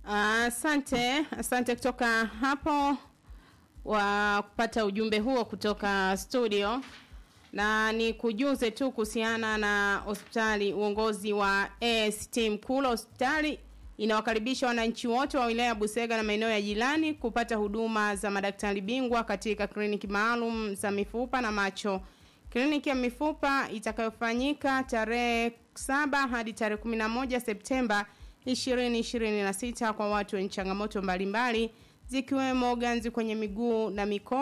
Asante kutoka hapo wa kupata ujumbe huo kutoka studio. Na ni kujuze tu kuhusiana na hospitali. Uongozi wa AST Mkulo hospitali inawakaribisha wananchi wote wa wilaya ya Busega na maeneo ya jirani kupata huduma za madaktari bingwa katika kliniki maalum za mifupa na macho. Kliniki ya mifupa itakayofanyika tarehe 7 hadi tarehe 11 Septemba 2026 kwa watu wenye changamoto mbalimbali zikiwemo ganzi kwenye miguu na mikono.